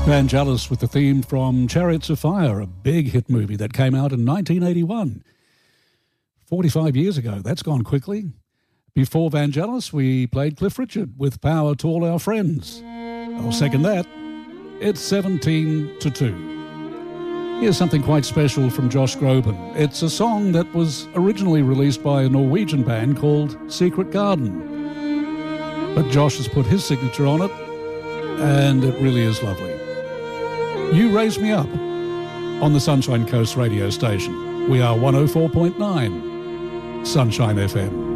Vangelis with the theme from Chariots of Fire, a big hit movie that came out in 1981. 45 years ago. That's gone quickly. Before Vangelis, we played Cliff Richard with Power to All Our Friends. I'll second that. It's 17-2. Here's something quite special from Josh Groban. It's a song that was originally released by a Norwegian band called Secret Garden. But Josh has put his signature on it, and it really is lovely. You Raise Me Up on the Sunshine Coast radio station. We are 104.9 Sunshine FM.